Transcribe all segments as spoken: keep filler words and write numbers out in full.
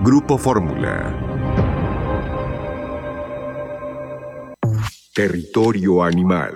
Grupo Fórmula. Territorio animal.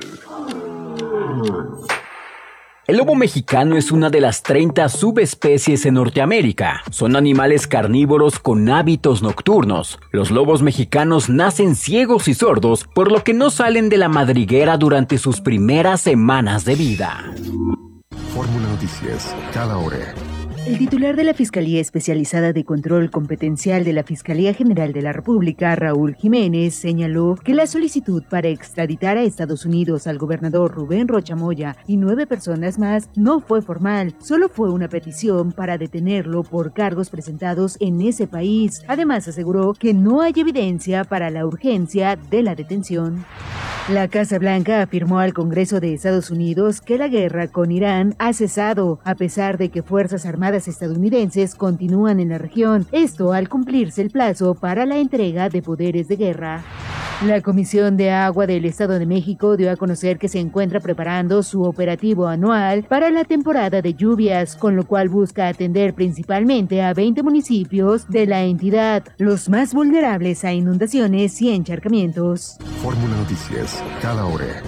El lobo mexicano es una de las treinta subespecies en Norteamérica. Son animales carnívoros con hábitos nocturnos. Los lobos mexicanos nacen ciegos y sordos, por lo que no salen de la madriguera durante sus primeras semanas de vida. Fórmula Noticias, cada hora. El titular de la Fiscalía Especializada de Control Competencial de la Fiscalía General de la República, Raúl Jiménez, señaló que la solicitud para extraditar a Estados Unidos al gobernador Rubén Rocha Moya y nueve personas más no fue formal, solo fue una petición para detenerlo por cargos presentados en ese país. Además, aseguró que no hay evidencia para la urgencia de la detención. La Casa Blanca afirmó al Congreso de Estados Unidos que la guerra con Irán ha cesado, a pesar de que fuerzas armadas estadounidenses continúan en la región, esto al cumplirse el plazo para la entrega de poderes de guerra. La Comisión de Agua del Estado de México dio a conocer que se encuentra preparando su operativo anual para la temporada de lluvias, con lo cual busca atender principalmente a veinte municipios de la entidad, los más vulnerables a inundaciones y encharcamientos. Fórmula Noticias, cada hora.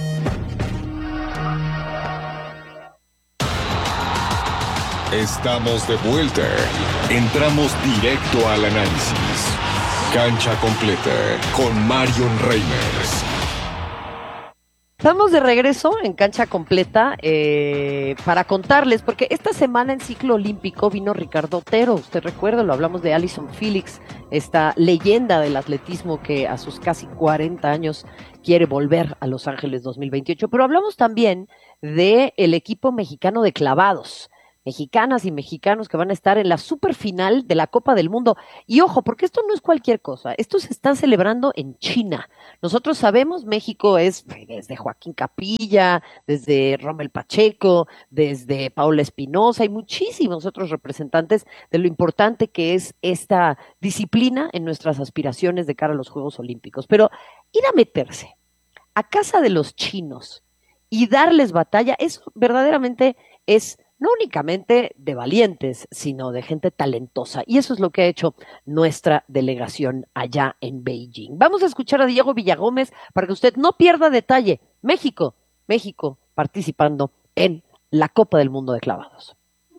Estamos de vuelta. Entramos directo al análisis. Cancha completa con Marion Reimers. Estamos de regreso en Cancha Completa eh, para contarles, porque esta semana en ciclo olímpico vino Ricardo Otero. Usted recuerda, lo hablamos de Allyson Felix, esta leyenda del atletismo que a sus casi cuarenta años quiere volver a Los Ángeles dos mil veintiocho. Pero hablamos también del equipo mexicano de clavados. Mexicanas y mexicanos que van a estar en la superfinal de la Copa del Mundo. Y ojo, porque esto no es cualquier cosa, esto se está celebrando en China. Nosotros sabemos, México es desde Joaquín Capilla, desde Rommel Pacheco, desde Paola Espinosa y muchísimos otros representantes de lo importante que es esta disciplina en nuestras aspiraciones de cara a los Juegos Olímpicos. Pero ir a meterse a casa de los chinos y darles batalla, eso verdaderamente es no únicamente de valientes, sino de gente talentosa. Y eso es lo que ha hecho nuestra delegación allá en Beijing. Vamos a escuchar a Diego Villagómez para que usted no pierda detalle. México, México participando en la Copa del Mundo de Clavados.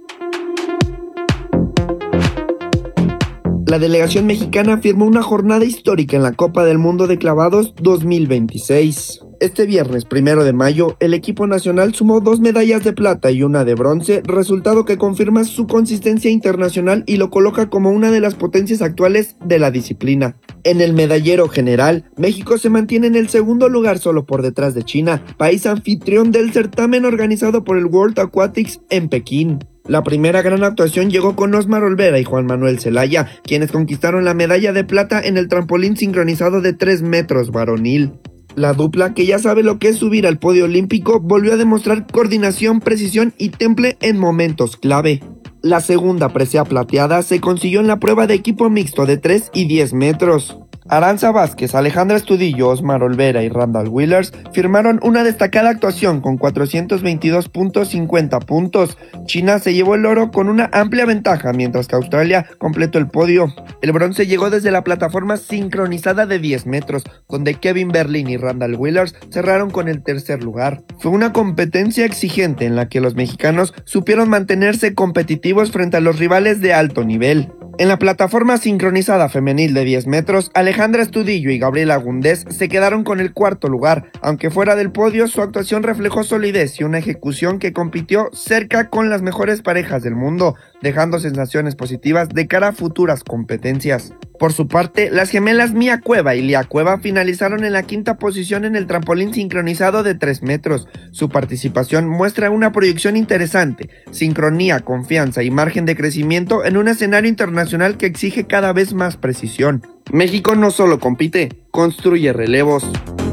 La delegación mexicana firmó una jornada histórica en la Copa del Mundo de Clavados dos mil veintiséis. Este viernes primero de mayo, el equipo nacional sumó dos medallas de plata y una de bronce, resultado que confirma su consistencia internacional y lo coloca como una de las potencias actuales de la disciplina. En el medallero general, México se mantiene en el segundo lugar solo por detrás de China, país anfitrión del certamen organizado por el World Aquatics en Pekín. La primera gran actuación llegó con Osmar Olvera y Juan Manuel Zelaya, quienes conquistaron la medalla de plata en el trampolín sincronizado de tres metros varonil. La dupla, que ya sabe lo que es subir al podio olímpico, volvió a demostrar coordinación, precisión y temple en momentos clave. La segunda presea plateada se consiguió en la prueba de equipo mixto de tres y diez metros. Aranza Vázquez, Alejandra Estudillo, Osmar Olvera y Randall Wheelers firmaron una destacada actuación con cuatrocientos veintidós punto cincuenta puntos. China se llevó el oro con una amplia ventaja, mientras que Australia completó el podio. El bronce llegó desde la plataforma sincronizada de diez metros, donde Kevin Berlin y Randall Wheelers cerraron con el tercer lugar. Fue una competencia exigente en la que los mexicanos supieron mantenerse competitivos frente a los rivales de alto nivel. En la plataforma sincronizada femenil de diez metros, Alejandra Estudillo y Gabriela Gundés se quedaron con el cuarto lugar, aunque fuera del podio su actuación reflejó solidez y una ejecución que compitió cerca con las mejores parejas del mundo, dejando sensaciones positivas de cara a futuras competencias. Por su parte, las gemelas Mía Cueva y Lía Cueva finalizaron en la quinta posición en el trampolín sincronizado de tres metros. Su participación muestra una proyección interesante, sincronía, confianza y margen de crecimiento en un escenario internacional que exige cada vez más precisión. México no solo compite, construye relevos.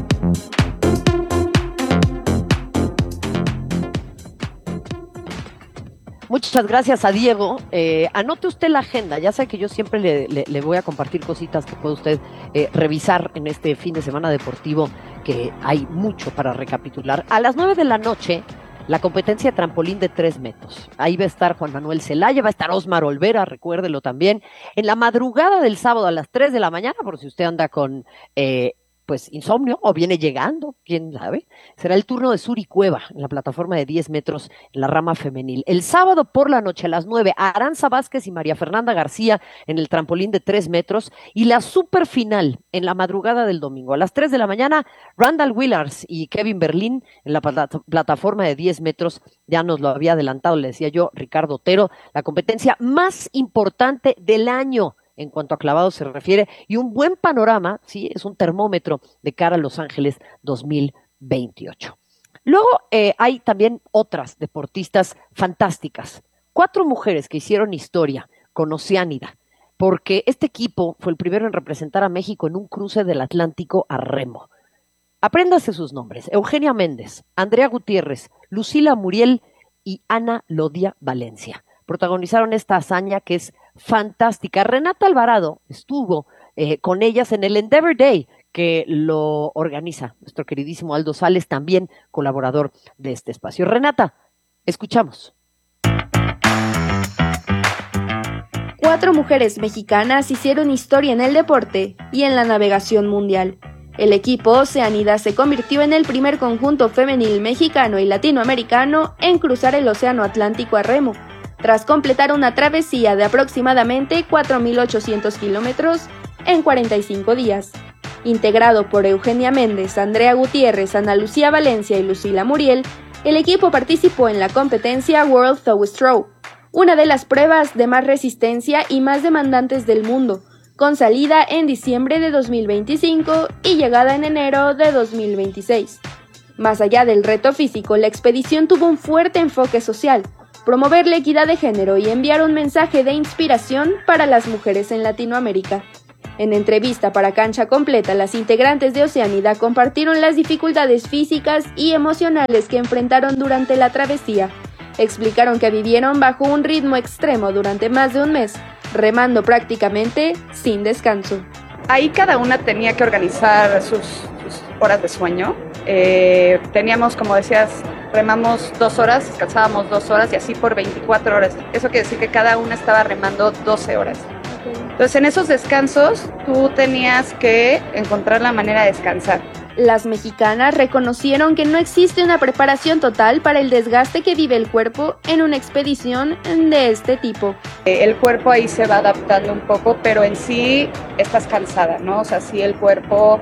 Muchas gracias a Diego. Eh, anote usted la agenda. Ya sabe que yo siempre le, le, le voy a compartir cositas que puede usted eh, revisar en este fin de semana deportivo, que hay mucho para recapitular. A las nueve de la noche la competencia de trampolín de tres metros. Ahí va a estar Juan Manuel Zelaya, va a estar Osmar Olvera, recuérdelo también. En la madrugada del sábado a las tres de la mañana, por si usted anda con eh, pues insomnio o viene llegando, quién sabe, será el turno de Suri Cueva en la plataforma de diez metros en la rama femenil. El sábado por la noche a las nueve, Aranza Vázquez y María Fernanda García en el trampolín de tres metros y la superfinal en la madrugada del domingo. A las tres de la mañana, Randall Willars y Kevin Berlín en la plat- plataforma de diez metros, ya nos lo había adelantado, le decía yo, Ricardo Otero, la competencia más importante del año en cuanto a clavados se refiere, y un buen panorama, sí, es un termómetro de cara a Los Ángeles dos mil veintiocho. Luego eh, hay también otras deportistas fantásticas, cuatro mujeres que hicieron historia con Oceánida, porque este equipo fue el primero en representar a México en un cruce del Atlántico a remo. Apréndase sus nombres: Eugenia Méndez, Andrea Gutiérrez, Lucila Muriel y Ana Lodia Valencia. Protagonizaron esta hazaña que es fantástica. Renata Alvarado estuvo eh, con ellas en el Endeavor Day, que lo organiza nuestro queridísimo Aldo Sales, también colaborador de este espacio. Renata, escuchamos. Cuatro mujeres mexicanas hicieron historia en el deporte y en la navegación mundial. El equipo Oceánida se convirtió en el primer conjunto femenil mexicano y latinoamericano en cruzar el Océano Atlántico a remo, tras completar una travesía de aproximadamente cuatro mil ochocientos kilómetros en cuarenta y cinco días. Integrado por Eugenia Méndez, Andrea Gutiérrez, Ana Lucía Valencia y Lucila Muriel, el equipo participó en la competencia World Tow Stroke, una de las pruebas de más resistencia y más demandantes del mundo, con salida en diciembre de dos mil veinticinco y llegada en enero de dos mil veintiséis. Más allá del reto físico, la expedición tuvo un fuerte enfoque social, promover la equidad de género y enviar un mensaje de inspiración para las mujeres en Latinoamérica. En entrevista para Cancha Completa, las integrantes de Oceánida compartieron las dificultades físicas y emocionales que enfrentaron durante la travesía. Explicaron que vivieron bajo un ritmo extremo durante más de un mes, remando prácticamente sin descanso. Ahí cada una tenía que organizar sus, sus horas de sueño. Eh, teníamos, como decías, remamos dos horas, descansábamos dos horas y así por veinticuatro horas. Eso quiere decir que cada una estaba remando doce horas. Entonces, en esos descansos, tú tenías que encontrar la manera de descansar. Las mexicanas reconocieron que no existe una preparación total para el desgaste que vive el cuerpo en una expedición de este tipo. El cuerpo ahí se va adaptando un poco, pero en sí estás cansada, ¿no? O sea, sí el cuerpo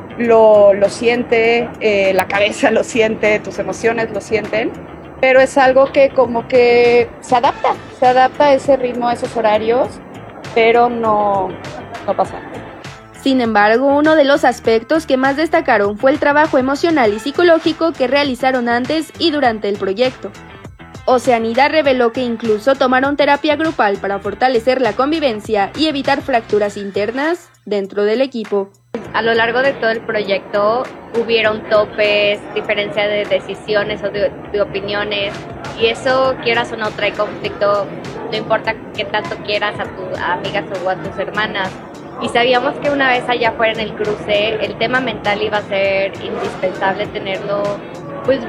lo, lo siente, eh, la cabeza lo siente, tus emociones lo sienten, pero es algo que como que se adapta, se adapta a ese ritmo, a esos horarios, pero no, no pasa nada. Sin embargo, uno de los aspectos que más destacaron fue el trabajo emocional y psicológico que realizaron antes y durante el proyecto. Oceánida reveló que incluso tomaron terapia grupal para fortalecer la convivencia y evitar fracturas internas dentro del equipo. A lo largo de todo el proyecto hubieron topes, diferencia de decisiones o de, de opiniones, y eso, quieras o no, trae conflicto, no importa qué tanto quieras a tus amigas o a tus hermanas. Y sabíamos que una vez allá afuera en el cruce, el tema mental iba a ser indispensable tenerlo, pues,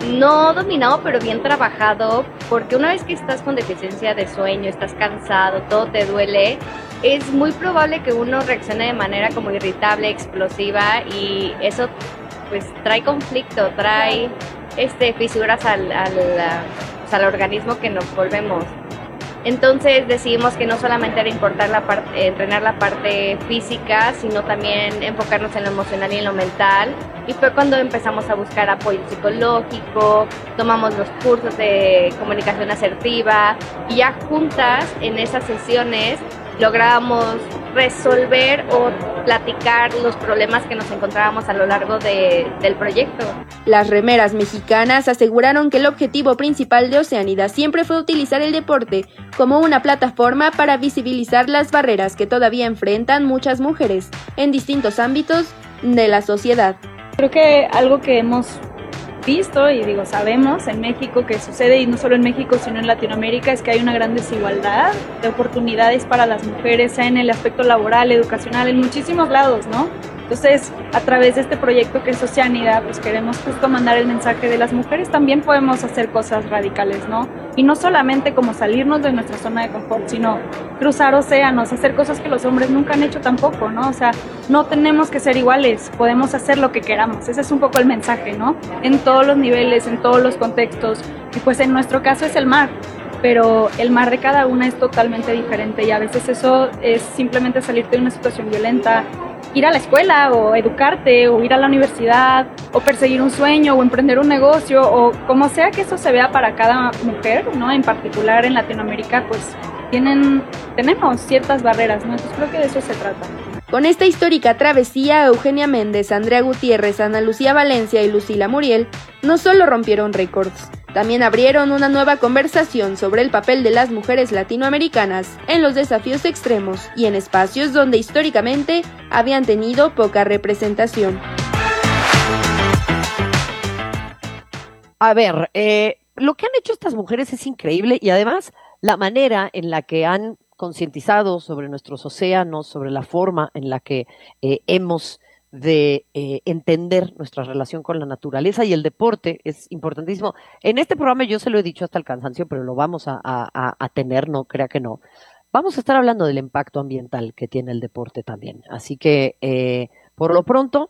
no dominado, pero bien trabajado, porque una vez que estás con deficiencia de sueño, estás cansado, todo te duele, es muy probable que uno reaccione de manera como irritable, explosiva, y eso pues trae conflicto, trae este, fisuras al, al, pues, al organismo que nos volvemos. Entonces decidimos que no solamente era importar la parte, entrenar la parte física, sino también enfocarnos en lo emocional y en lo mental. Y fue cuando empezamos a buscar apoyo psicológico, tomamos los cursos de comunicación asertiva y ya juntas en esas sesiones lográbamos resolver o platicar los problemas que nos encontrábamos a lo largo de, del proyecto. Las remeras mexicanas aseguraron que el objetivo principal de Oceánida siempre fue utilizar el deporte como una plataforma para visibilizar las barreras que todavía enfrentan muchas mujeres en distintos ámbitos de la sociedad. Creo que algo que hemos visto y digo sabemos en México que sucede, y no solo en México sino en Latinoamérica, es que hay una gran desigualdad de oportunidades para las mujeres, sea en el aspecto laboral, educacional, en muchísimos lados, ¿no? Entonces, a través de este proyecto que es Oceánida, pues queremos justo mandar el mensaje de las mujeres también podemos hacer cosas radicales, ¿no? Y no solamente como salirnos de nuestra zona de confort, sino cruzar océanos, hacer cosas que los hombres nunca han hecho tampoco, ¿no? O sea, no tenemos que ser iguales, podemos hacer lo que queramos. Ese es un poco el mensaje, ¿no? En todos los niveles, en todos los contextos. Y pues en nuestro caso es el mar, pero el mar de cada una es totalmente diferente y a veces eso es simplemente salirte de una situación violenta, ir a la escuela o educarte o ir a la universidad o perseguir un sueño o emprender un negocio o como sea que eso se vea para cada mujer, ¿no? En particular en Latinoamérica, pues tienen, tenemos ciertas barreras, ¿no? Entonces creo que de eso se trata. Con esta histórica travesía, Eugenia Méndez, Andrea Gutiérrez, Ana Lucía Valencia y Lucila Muriel no solo rompieron récords, también abrieron una nueva conversación sobre el papel de las mujeres latinoamericanas en los desafíos extremos y en espacios donde históricamente habían tenido poca representación. A ver, eh, lo que han hecho estas mujeres es increíble y además la manera en la que han concientizado sobre nuestros océanos, sobre la forma en la que eh, hemos de eh, entender nuestra relación con la naturaleza y el deporte es importantísimo. En este programa yo se lo he dicho hasta el cansancio, pero lo vamos a, a, a tener, no crea que no. Vamos a estar hablando del impacto ambiental que tiene el deporte también. Así que, eh, por lo pronto,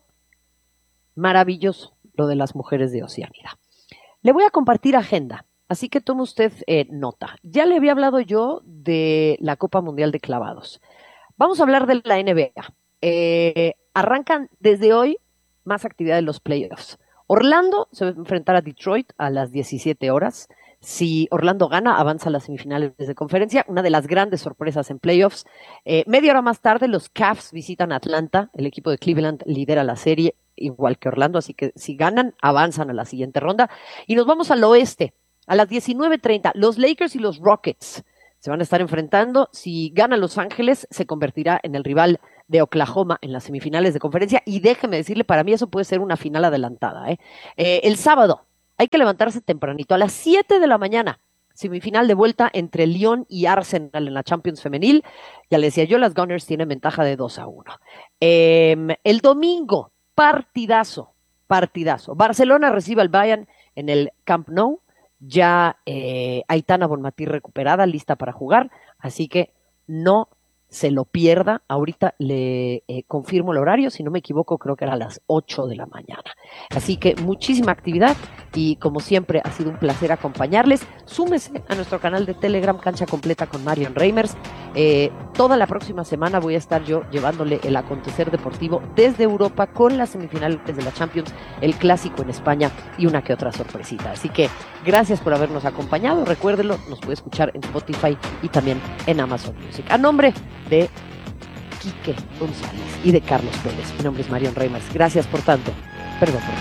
maravilloso lo de las mujeres de Oceánida. Le voy a compartir agenda, así que tome usted eh, nota. Ya le había hablado yo de la Copa Mundial de Clavados. Vamos a hablar de la N B A. Eh, arrancan desde hoy más actividad de los playoffs. Orlando se va a enfrentar a Detroit a las diecisiete horas. Si Orlando gana, avanza a las semifinales de conferencia. Una de las grandes sorpresas en playoffs. Eh, media hora más tarde, los Cavs visitan Atlanta. El equipo de Cleveland lidera la serie, igual que Orlando. Así que si ganan, avanzan a la siguiente ronda. Y nos vamos al oeste. A las diecinueve treinta, los Lakers y los Rockets se van a estar enfrentando. Si gana Los Ángeles, se convertirá en el rival de Oklahoma en las semifinales de conferencia. Y déjeme decirle, para mí eso puede ser una final adelantada. ¿eh? Eh, el sábado hay que levantarse tempranito, a las siete de la mañana. Semifinal de vuelta entre Lyon y Arsenal en la Champions femenil. Ya le decía yo, las Gunners tienen ventaja de dos a uno. Eh, el domingo, partidazo, partidazo. Barcelona recibe al Bayern en el Camp Nou. Ya eh, Aitana Bonmatí recuperada, lista para jugar, así que no se lo pierda. Ahorita le eh, confirmo el horario, si no me equivoco creo que era a las ocho de la mañana. Así que muchísima actividad y como siempre ha sido un placer acompañarles. Súmese a nuestro canal de Telegram Cancha Completa con Marion Reimers. Eh, toda la próxima semana voy a estar yo llevándole el acontecer deportivo desde Europa con las semifinales de la Champions, el clásico en España y una que otra sorpresita. Así que gracias por habernos acompañado. Recuérdelo, nos puede escuchar en Spotify y también en Amazon Music. A nombre de Quique González y de Carlos Pérez. Mi nombre es Marion Reimers. Gracias por tanto. Perdón por tanto.